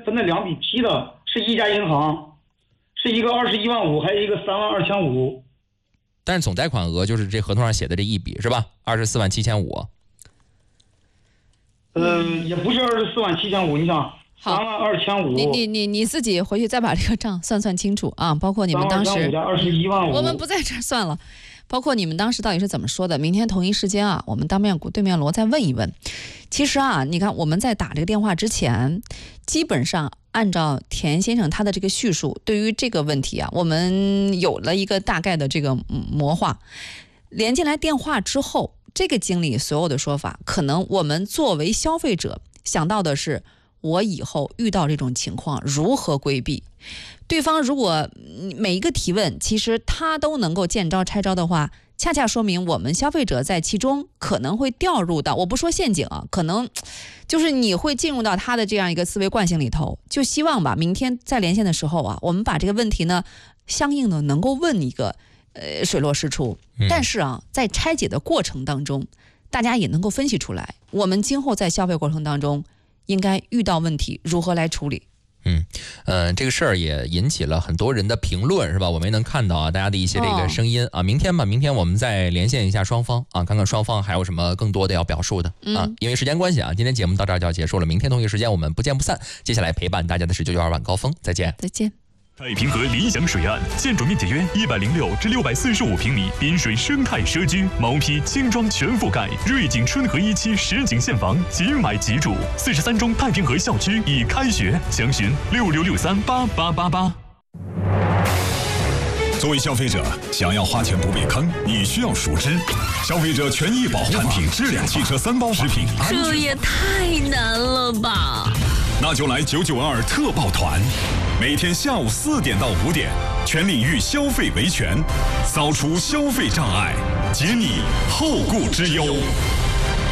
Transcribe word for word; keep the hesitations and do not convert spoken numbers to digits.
分的两笔批的，是一家银行，是一个二十一万五，还有一个三万二千五。 但是总贷款额就是这合同上写的这一笔是吧？二十四万七千五。 呃，也不是二十四万七千五，你想。三万二千五， 你你你你自己回去再把这个账算算清楚啊！包括你们当时二十一万五， 我们不在这儿算了。包括你们当时到底是怎么说的？明天同一时间啊，我们当面鼓对面锣再问一问。其实啊，你看我们在打这个电话之前，基本上按照田先生他的这个叙述，对于这个问题啊，我们有了一个大概的这个模化。连进来电话之后，这个经理所有的说法，可能我们作为消费者想到的是，我以后遇到这种情况如何规避？对方如果每一个提问其实他都能够见招拆招的话，恰恰说明我们消费者在其中可能会掉入到，我不说陷阱啊，可能就是你会进入到他的这样一个思维惯性里头。就希望吧，明天再连线的时候啊，我们把这个问题呢相应的能够问一个呃水落石出。但是啊，在拆解的过程当中，大家也能够分析出来，我们今后在消费过程当中应该遇到问题如何来处理。 嗯，呃，这个事儿也引起了很多人的评论，是吧？我们也能看到啊，大家的一些这个声音、哦、啊。明天吧，明天我们再连线一下双方啊，看看双方还有什么更多的要表述的、嗯、啊。因为时间关系啊，今天节目到这儿就要结束了。明天同一时间我们不见不散。接下来陪伴大家的是九九二晚高峰，再见， 再见。 太平河理想水岸，建筑面积约一百零六至六百四十五平米，滨水生态社区，毛坯轻装全覆盖，瑞景春和一期实景现房，即买即住。四十三中太平河校区已开学，详询六六六三八八八八。 作为消费者，想要花钱不被坑，你需要熟知消费者权益保护法、产品质量、汽车三包、食品安全。 这也太难了吧！ 那就来九九二特报团，每天下午四点到五点，全领域消费维权，扫除消费障碍，解你后顾之忧。